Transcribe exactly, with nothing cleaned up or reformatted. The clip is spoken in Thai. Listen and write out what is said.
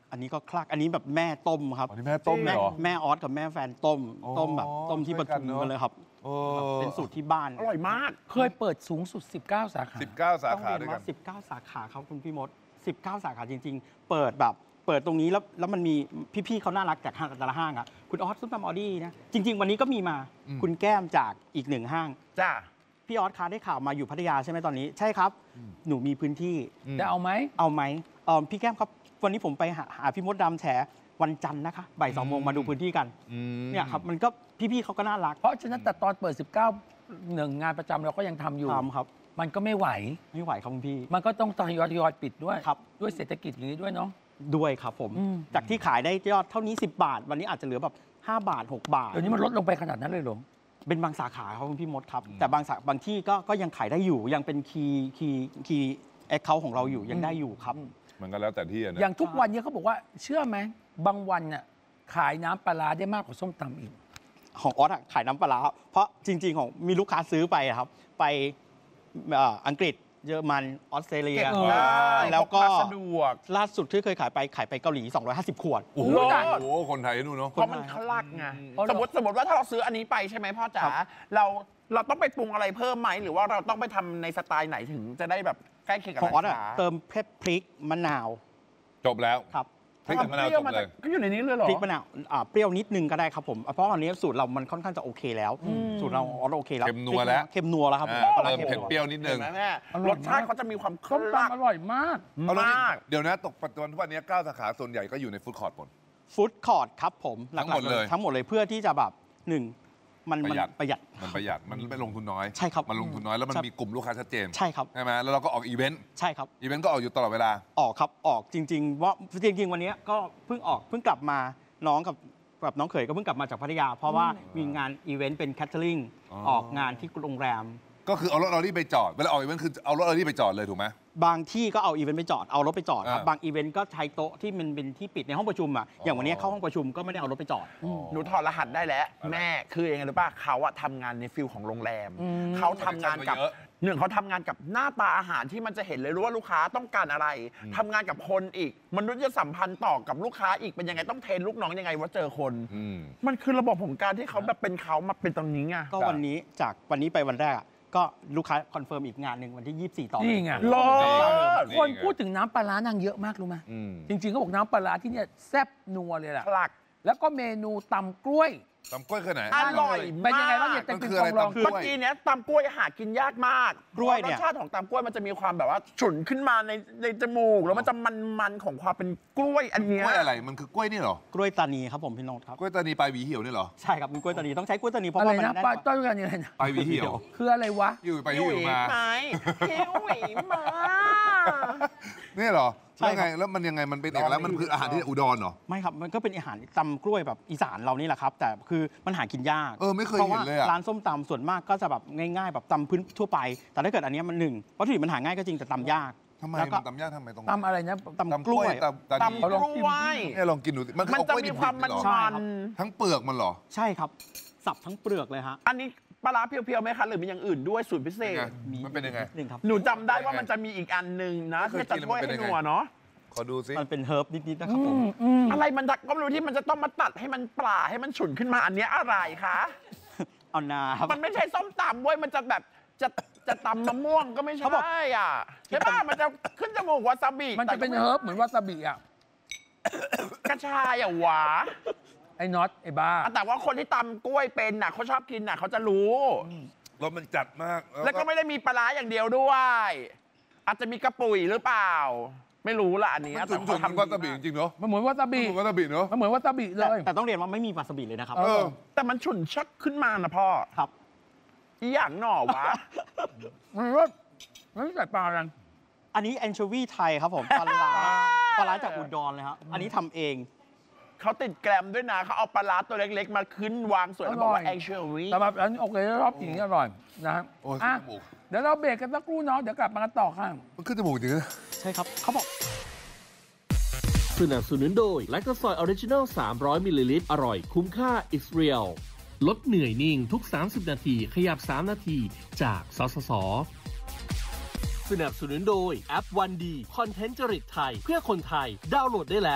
อันนี้ก็คลักอันนี้แบบแม่ต้มครับอันนี้แม่ต้มเลยเหรอแม่ออสกับแม่แฟนต้มต้มแบบต้มที่ปทุมกันเลยครับเป็นสูตรที่บ้านอร่อยมากเคยเปิดสูงสุดสิบเก้าสาขาสิบเก้าสาขาด้วยกันสิบเก้าสาขาครับคุณพี่มดสิบเก้าสาขาจริงๆเปิดแบบเปิดตรงนี้แล้วแล้วมันมีพี่ๆเขาน่ารักจากห้างแต่ละห้างอ่ะคุณออสซุปตำออดี้นะจริงๆวันนี้ก็มีมาคุณแก้มจากอีกหนึ่งห้างจ้าพี่ออสคะได้ข่าวมาอยู่พัทยาใช่ไหมตอนนี้ใช่ครับหนูมีพื้นที่จะเอาไหมเอาไหมเออพี่แก้มครับวันนี้ผมไปหาหาพี่มดดำแฉวันจันทร์นะคะบ่ายสองโมงมาดูพื้นที่กันเนี่ยครับมันก็พี่ๆเขาก็น่ารักเพราะฉะนั้นแต่ตอนเปิดสิบเก้าหนึ่งงานประจำเราก็ยังทำอยู่ทำครับมันก็ไม่ไหวไม่ไหวครับคุณพี่มันก็ต้องทยอยทยอยปิดด้วยครับด้วยเศรษฐกิจอย่างนี้ด้วยเนาะด้วยครับผมจากที่ขายได้ยอดเท่านี้สิบบาทวันนี้อาจจะเหลือแบบห้าบาทหกบาทเดี๋ยวนี้มันลดลงไปขนาดนั้นเลยเหรอเป็นบางสาขาครับคุณพี่มดครับแต่บางสาบางที่ก็ก็ยังขายได้อยู่ยังเป็นคีย์คีย์คีย์แอคเคาท์ของเราอยู่ยังได้อยู่ครับมันก็แล้วแต่ที่นะอย่างทุกวันนี้เขาบอกว่าเชื่อไหมบางวันน่ะขายน้ำปลาร้าได้มากกว่าส้มตำอีกของออสขายน้ำปลาร้าเพราะจริงๆของมีลูกค้าซื้อไปครับไปอังกฤษเยอรมันออสเตรเลียแล้วก็ล่าสุดที่เคยขายไปขายไปเกาหลีสองร้อยห้าสิบขวดโอ้โหคนไทยนู่นเนาะเพราะมันคลักไงสมมติสมมติว่าถ้าเราซื้ออันนี้ไปใช่ไหมพ่อจ๋าเราเราต้องไปปรุงอะไรเพิ่มไหมหรือว่าเราต้องไปทำในสไตล์ไหนถึงจะได้แบบใกล้เคียงกับของออสเติมพริกมะนาวจบแล้วครับพริกมะนาวจบเลยก็อยู่ในนี้เลยเหรอพริกมะนาวเปรี้ยวนิดนึงก็ได้ครับผมเพราะอันนี้สูตรเรามันค่อนข้างจะโอเคแล้วสูตรเราออสโอเคแล้วเค็มนัวแล้วเค็มนัวแล้วครับเติมเผ็ดเปรี้ยวนิดนึงแม่รสชาติเขาจะมีความส้มตำอร่อยมากมากเดี๋ยวนะตกปัจจุบันทุกวันนี้เก้าสาขาส่วนใหญ่ก็อยู่ในฟู้ดคอร์ทหมดฟู้ดคอร์ทครับผมทั้งหมดเลยทั้งหมดเลยเพื่อที่จะแบบหนึ่งมันประหยัดประหยัดมันประหยัดมันไม่ลงทุนน้อยใช่ครับมันลงทุนน้อยแล้วมันมีกลุ่มลูกค้าชัดเจนใช่ครับใช่ไหมแล้วเราก็ออกอีเวนต์ใช่ครับอีเวนต์ก็ออกอยู่ตลอดเวลาออกครับออกจริงๆว่าจริงๆวันนี้ก็เพิ่งออกเพิ่งกลับมาน้องกับกับน้องเขยก็เพิ่งกลับมาจากพัทยาเพราะว่ามีงานอีเวนต์เป็นแคทเทอริงออกงานที่โรงแรมก็คือเอารถเราที่ไปจอดเวลาออกอีเวนต์คือเอารถเราที่ไปจอดเลยถูกไหมบางที่ก็เอาอีเวนต์ไปจอดเอารถไปจอดครับบางอีเวนต์ก็ใช้โต๊ะที่มันเป็นที่ปิดในห้องประชุมอ่ะอย่างวันนี้เข้าห้องประชุมก็ไม่ได้เอารถไปจอดหนูถอดรหัสได้แล้วแม่คือยังไงรู้ป่ะเขาอะทำงานในฟิลของโรงแรมเขาทำงานกับหนึ่งเขาทำงานกับหน้าตาอาหารที่มันจะเห็นเลยรู้ว่าลูกค้าต้องการอะไรทำงานกับคนอีกมนุษยสัมพันธ์ต่อกับลูกค้าอีกเป็นยังไงต้องเทรนลูกน้องยังไงว่าเจอคนมันคือระบบของการที่เขาแบบเป็นเขามาเป็นตรงนี้ไงก็วันนี้จากวันนี้ไปวันแรกก็ลูกค้าคอนเฟิร์มอีกงานหนึ่งวันที่ยี่สิบสี่ต่อนี่ไงรอคนพูดถึงน้ำปลาร้านางเยอะมากรู้ไหมจริงๆเขาบอกน้ำปลาร้าที่เนี่ยแซ่บนัวเลยล่ะแล้วก็เมนูตำกล้วยตำกล้วยคือไหนอร่อยเป็นยังไงบ้างเนี่ยเป็นคืออะไรตำกล้วยเมื่อกี้เนี้ยตำกล้วยหากินยากมากกล้วยเนี่ยรสชาติของตำกล้วยมันจะมีความแบบว่าฉุนขึ้นมาในในจมูกแล้วมันจะมันๆของความเป็นกล้วยอันนี้กล้วยอะไรมันคือกล้วยนี่เหรอกล้วยตานีครับผมพี่โน้ตครับกล้วยตานีปลายหวีเหี่ยวนี่เหรอใช่ครับเป็นกล้วยตานีต้องใช้กล้วยตานีเพราะว่ามันนะปลายต้นกันยังไงนะปลายหวีเหี่ยวคืออะไรวะอยู่ปลายหวีมาหิวหวีมานี่เหรอใช่ไงแล้วมันยังไงมันเป็นเอกลักษณ์มันคืออาหารที่อุดรเหรอไม่ครับมันก็เป็นอาหารตำกล้วยแบบอีสานเรานี่แหละครับแต่คือมันหากินยากเออไม่เคยเห็นเลยอะร้านส้มตำส่วนมากก็จะแบบง่ายๆแบบตำพื้นทั่วไปแต่ถ้าเกิดอันนี้มันหนึ่งวัตถุดิบมันหาง่ายก็จริงแต่ตำยากทำไมมันตำยากทำไมตรงตำอะไรนะตำกล้วยตำกล้วยเนี่ยลองกินดูมันจะมีความมันทั้งเปลือกมันเหรอใช่ครับสับทั้งเปลือกเลยฮะอันนี้ปลาร้าเพียวๆไหมคะหรือมีอย่างอื่นด้วยสูตรพิเศษมันเป็นยังไงหนูจำได้ว่ามันจะมีอีกอันหนึ่งนะที่จะช่วยให้นัวเนาะขอดูซิมันเป็นเฮิร์บนิดๆนะครับผมอะไรมันก็ไม่รู้ที่มันจะต้องมาตัดให้มันปลาให้มันฉุนขึ้นมาอันนี้อะไรคะเอานาครับมันไม่ใช่ส้มตำเว้ยมันจะแบบจะจะตำมะม่วงก็ไม่ใช่อ่ะใช่ป่ะมันจะขึ้นจมูกวาซาบิมันจะเป็นเฮิร์บเหมือนวาซาบิอ่ะกระชายอ่ะหวาไอ้น็อตไอ้บ้าแต่ว่าคนที่ตำกล้วยเป็นน่ะเขาชอบกินน่ะเขาจะรู้รสมันจัดมากแล้วก็ไม่ได้มีปลาร้าอย่างเดียวด้วยอาจจะมีกระปุยหรือเปล่าไม่รู้ละอันนี้แต่เขาทำวาซาบิจริงๆเนาะมันเหมือนวาซาบิวาซาบิเนาะมันเหมือนวาซาบิเลยแต่ต้องเรียนว่าไม่มีวาซาบิเลยนะครับแต่มันฉุนชักขึ้นมานะพ่อครับอีอย่างหน่อวะมันว่าไม่ใส่ปลาอะไรอันนี้แอนโชวีไทยครับผมปลาร้าปลาร้าจากอุดรเลยครับอันนี้ทำเองเขาติดแกรมด้วยนะเขาเอาปลาร้าตัวเล็กๆมาขึ้นวางสวยแล้วบอกว่าแอนโชวีแต่แบบอันนี้โอเครอบกินอร่อยนะฮะเดี๋ยวเราเบรกกันสักครู่เนาะเดี๋ยวกลับมากันต่อค่ะมันขึ้นจมูกจริงนะใช่ครับเขาบอกสนับสนุนโดยแลคโตซอยออริจินัลสามร้อยมิลลิลิตรอร่อยคุ้มค่า It's Real ลดเหนื่อยนิ่งทุกสามสิบนาทีขยับสามนาทีจากสสส.สนับสนุนโดยแอป วัน ดี คอนเทนต์จริตไทยเพื่อคนไทยดาวน์โหลดได้แล้ว